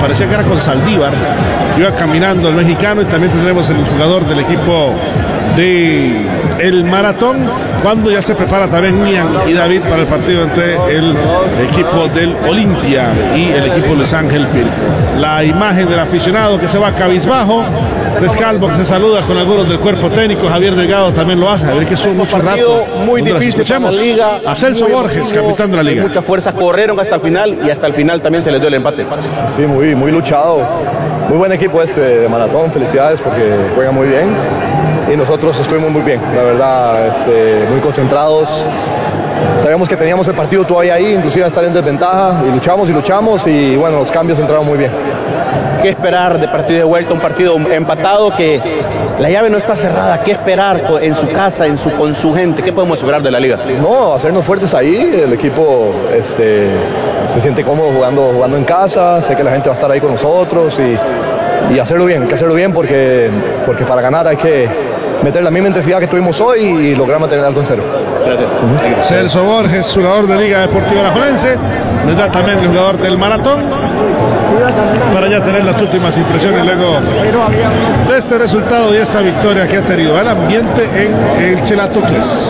parecía que era con Saldívar, iba caminando el mexicano, y también tendremos el jugador del equipo de el Maratón, cuando ya se prepara también Ian y David para el partido entre el equipo del Olimpia y el equipo de Luis Ángel Firpo. La imagen del aficionado que se va cabizbajo, Rescalvo que se saluda con algunos del cuerpo técnico, Javier Delgado también lo hace, a ver que son mucho rato. Muy difícil. Escuchemos la liga, a Celso Borges, capitán de la liga. Mucha fuerza, corrieron hasta el final y hasta el final también se les dio el empate. Sí, muy luchado. Muy buen equipo de Maratón, felicidades porque juega muy bien. Y nosotros estuvimos muy bien, la verdad, muy concentrados. Sabíamos que teníamos el partido todavía ahí, inclusive a estar en desventaja, y luchamos y bueno, los cambios entraron muy bien. ¿Qué esperar de partido de vuelta? Un partido empatado que la llave no está cerrada. ¿Qué esperar en su casa, con su gente? ¿Qué podemos esperar de la liga? No, hacernos fuertes ahí. El equipo se siente cómodo jugando en casa. Sé que la gente va a estar ahí con nosotros y hacerlo bien. Hay que hacerlo bien porque para ganar hay que meter la misma intensidad que tuvimos hoy y lograr mantener algo en cero. Gracias. Celso Borges, jugador de Liga Deportiva Alajuelense, nos da también el jugador del Maratón, para ya tener las últimas impresiones luego de este resultado y esta victoria que ha tenido el ambiente en el Chelato Cles.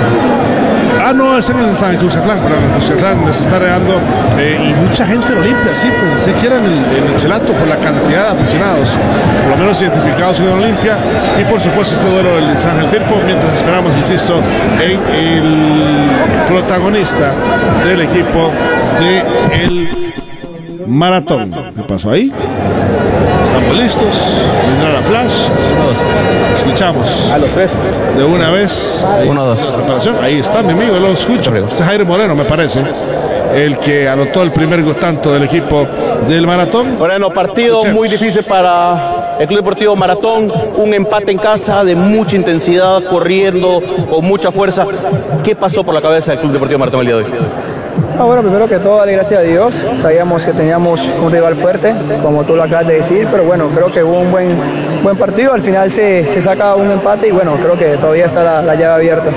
No, es en el San Cuscatlán, pero en el Cuscatlán les está regando y mucha gente en Olimpia, sí, pensé que era en el Chelato por la cantidad de aficionados, por lo menos identificados con Olimpia, y por supuesto este duelo del San Ángel Firpo, mientras esperamos, insisto, en el protagonista del equipo del Maratón. ¿Qué pasó ahí? Estamos listos, vendrá la flash. Escuchamos a los tres de una vez. 1-2. Ahí está mi amigo, lo escucho. Este es Jairo Moreno, me parece, el que anotó el primer tanto del equipo del Maratón. Bueno, partido muy difícil para el Club Deportivo Maratón. Un empate en casa de mucha intensidad, corriendo con mucha fuerza. ¿Qué pasó por la cabeza del Club Deportivo Maratón el día de hoy? Bueno, primero que todo, darle gracias a Dios. Sabíamos que teníamos un rival fuerte, como tú lo acabas de decir, pero bueno, creo que hubo un buen partido. Al final se saca un empate y bueno, creo que todavía está la llave abierta.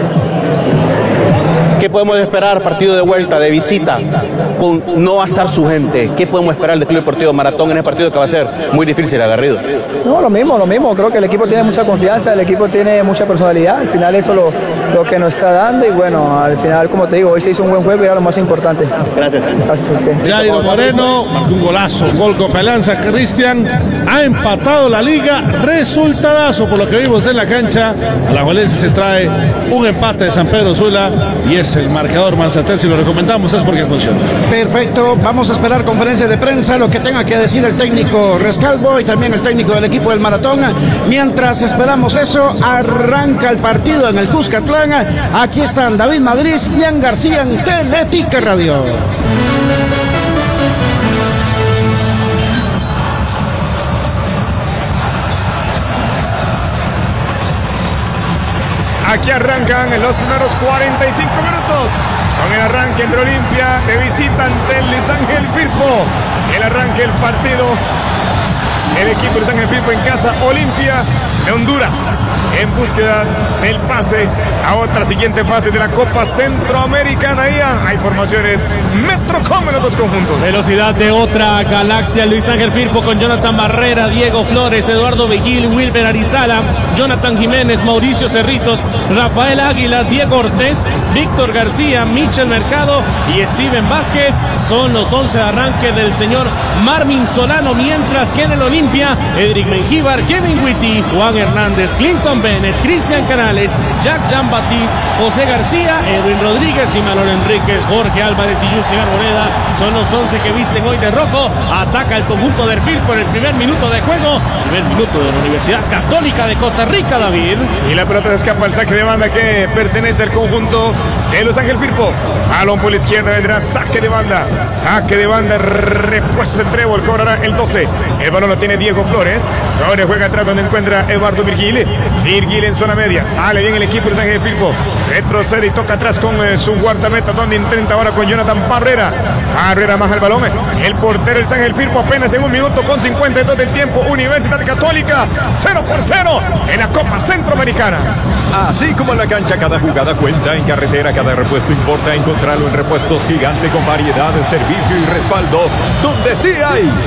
¿Qué podemos esperar partido de vuelta, de visita? No va a estar su gente. ¿Qué podemos esperar del Club Deportivo Maratón en el partido que va a ser muy difícil, agarrido? No, lo mismo. Creo que el equipo tiene mucha confianza, el equipo tiene mucha personalidad. Al final eso lo que nos está dando y bueno, al final, como te digo, hoy se hizo un buen juego y era lo más importante. Gracias. Jairo Moreno marcó un golazo, un gol con Pelanza. Cristian ha empatado la liga, resultadazo por lo que vimos en la cancha. Alajuelense se trae un empate de San Pedro Sula y es el marcador Manzatel. Si lo recomendamos es porque funciona. Perfecto, vamos a esperar conferencia de prensa, lo que tenga que decir el técnico Rescalvo y también el técnico del equipo del Maratón. Mientras esperamos eso, arranca el partido en el Cuscatlán. Aquí están David Madrid y Ian García en Teletica Radio. Aquí arrancan en los primeros 45 minutos con el arranque entre Olimpia de visita ante el Luis Ángel Firpo. El arranque del partido, el equipo de Luis Ángel Firpo en casa, Olimpia de Honduras en búsqueda del pase a otra siguiente fase de la Copa Centroamericana. Ya hay formaciones Metrocom en los dos conjuntos. Velocidad de otra galaxia. Luis Ángel Firpo con Jonathan Barrera, Diego Flores, Eduardo Vigil, Wilber Arizala, Jonathan Jiménez, Mauricio Cerritos, Rafael Águila, Diego Ortiz, Víctor García, Michel Mercado y Steven Vázquez. Son los 11 de arranque del señor Marvin Solano, mientras que en el Olimpia, Edric Mengíbar, Kevin Witty, Juan Hernández, Clinton Bennett, Cristian Canales, Jack Jean Baptiste, José García, Edwin Rodríguez y Manuel Enríquez, Jorge Álvarez y Jussi Arboleda. Son los 11 que visten hoy de rojo. Ataca el conjunto del Firpo en el primer minuto de juego. Primer minuto de la Universidad Católica de Costa Rica, David. Y la pelota se escapa al saque de banda que pertenece al conjunto de Luis Ángel Firpo. Balón por la izquierda, vendrá saque de banda. Saque de banda, repuesto el trébol, cobrará el 12. El balón lo tiene Diego Flores. Ahora juega atrás donde encuentra Eduardo Virgil. Virgil en zona media. Sale bien el equipo de Luis Ángel Firpo. Retrocede y toca atrás con su guardameta, donde intenta ahora con Jonathan Barrera. Barrera más el balón. El portero del Luis Ángel Firpo apenas en 1 minuto con 52 del tiempo. Universidad Católica 0-0 en la Copa Centroamericana. Así como en la cancha, cada jugada cuenta. En carretera, cada repuesto importa. Encontrarlo en Repuestos Gigante con variedad, servicio y respaldo, donde sí hay.